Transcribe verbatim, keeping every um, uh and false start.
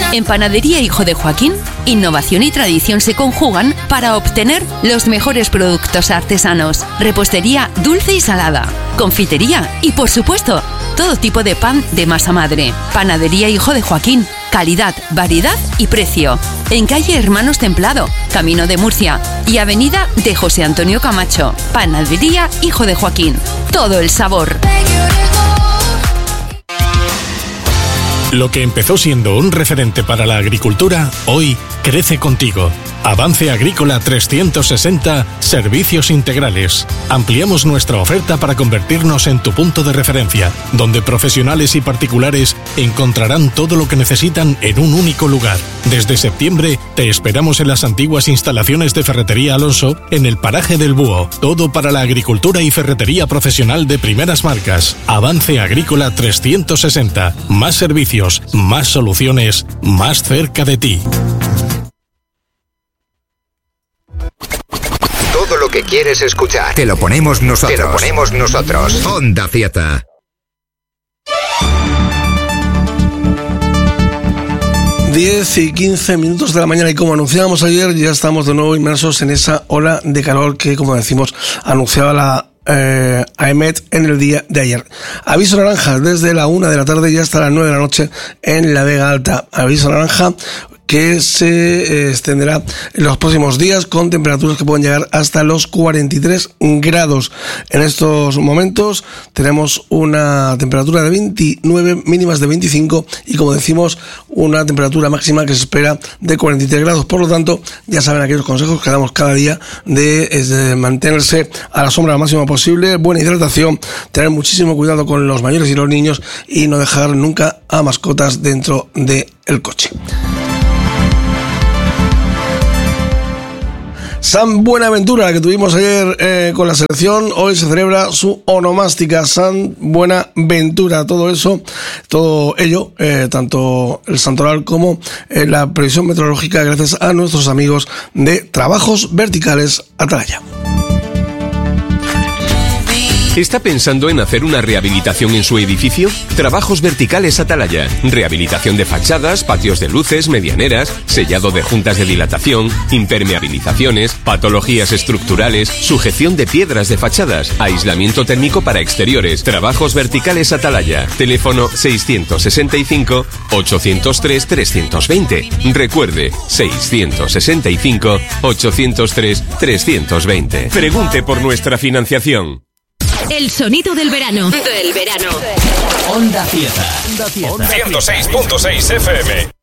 En Panadería Hijo de Joaquín, innovación y tradición se conjugan para obtener los mejores productos artesanos. Repostería dulce y salada, confitería y, por supuesto, todo tipo de pan de masa madre. Panadería Hijo de Joaquín. Calidad, variedad y precio. En calle Hermanos Templado, Camino de Murcia, y avenida de José Antonio Camacho. Panadería Hijo de Joaquín. Todo el sabor. Lo que empezó siendo un referente para la agricultura, hoy crece contigo. Avance Agrícola trescientos sesenta, servicios integrales. Ampliamos nuestra oferta para convertirnos en tu punto de referencia, donde profesionales y particulares encontrarán todo lo que necesitan en un único lugar. Desde septiembre te esperamos en las antiguas instalaciones de Ferretería Alonso, en el paraje del Búho. Todo para la agricultura y ferretería profesional de primeras marcas. Avance Agrícola trescientos sesenta. Más servicios, más soluciones, más cerca de ti. Todo lo que quieres escuchar, te lo ponemos nosotros. Te lo ponemos nosotros. Onda Fiesta. diez y quince minutos de la mañana, y como anunciábamos ayer, ya estamos de nuevo inmersos en esa ola de calor que, como decimos, anunciaba la Eh, AEMET en el día de ayer. Aviso naranja desde la una de la tarde y hasta las nueve de la noche en la Vega Alta. Aviso naranja que se eh, extenderá en los próximos días, con temperaturas que pueden llegar hasta los cuarenta y tres grados. En estos momentos tenemos una temperatura de veintinueve, mínimas de veinticinco, y, como decimos, una temperatura máxima que se espera de cuarenta y tres grados. Por lo tanto, ya saben aquellos consejos que damos cada día de, es de mantenerse a la sombra lo máximo posible, buena hidratación, tener muchísimo cuidado con los mayores y los niños, y no dejar nunca a mascotas dentro del coche. San Buenaventura, que tuvimos ayer eh, con la selección, hoy se celebra su onomástica. San Buenaventura, todo eso, todo ello, eh, tanto el santoral como eh, la previsión meteorológica, gracias a nuestros amigos de Trabajos Verticales Atalaya. ¿Está pensando en hacer una rehabilitación en su edificio? Trabajos Verticales Atalaya. Rehabilitación de fachadas, patios de luces, medianeras, sellado de juntas de dilatación, impermeabilizaciones, patologías estructurales, sujeción de piedras de fachadas, aislamiento térmico para exteriores. Trabajos Verticales Atalaya. Teléfono seiscientos sesenta y cinco, ochocientos tres, trescientos veinte. Recuerde, seiscientos sesenta y cinco, ochocientos tres, trescientos veinte. Pregunte por nuestra financiación. El sonido del verano. Del verano. Onda Fiesta. ciento seis punto seis F M.